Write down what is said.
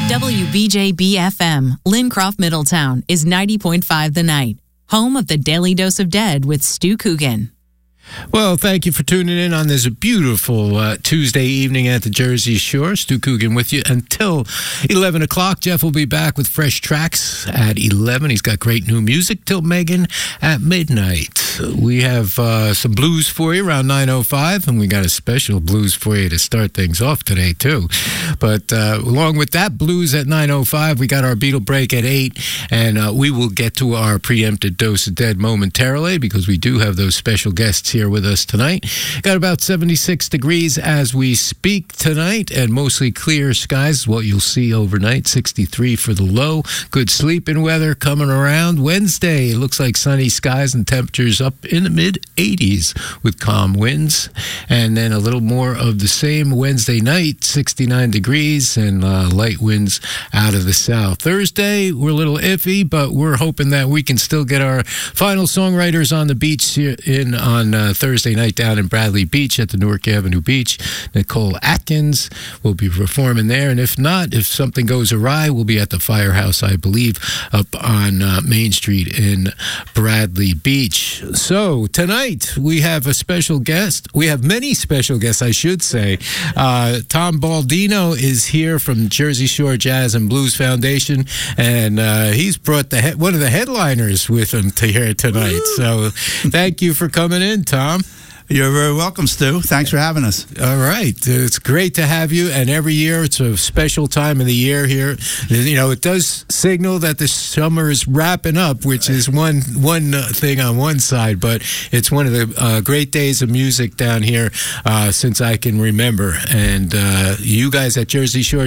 WBJB-FM, Lincroft, Middletown, is 90.5 The Night, home of the Daily Dose of Dead with Stu Coogan. Well, thank you for tuning in on this beautiful Tuesday evening at the Jersey Shore. Stu Coogan with you until 11 o'clock. Jeff will be back with fresh tracks at 11. He's got great new music till Megan at midnight. We have some blues for you around 9:05, and we got a special blues for you to start things off today, too. But along with that blues at 9:05, we got our Beatle break at 8, and we will get to our preempted Dose of Dead momentarily because we do have those special guests here with us tonight. Got about 76 degrees as we speak tonight, and mostly clear skies is what you'll see overnight. 63 for the low. Good sleeping weather coming around. Wednesday, it looks like sunny skies and temperatures up in the mid-80s with calm winds. And then a little more of the same Wednesday night, 69 degrees and light winds out of the south. Thursday, we're a little iffy, but we're hoping that we can still get our final songwriters on the beach here on Thursday night down in Bradley Beach at the Newark Avenue Beach. Nicole Atkins will be performing there, and if not, if something goes awry, we'll be at the Firehouse, I believe, up on Main Street in Bradley Beach. So tonight we have a special guest. We have many special guests, I should say. Tom Baldino is here from Jersey Shore Jazz and Blues Foundation, and he's brought one of the headliners with him to here tonight. Woo! So thank you for coming in, Tom. You're very welcome, Stu. Thanks for having us. All right. It's great to have you. And every year, it's a special time of the year here. You know, it does signal that the summer is wrapping up, which is one thing on one side. But it's one of the great days of music down here since I can remember. And you guys at Jersey Shore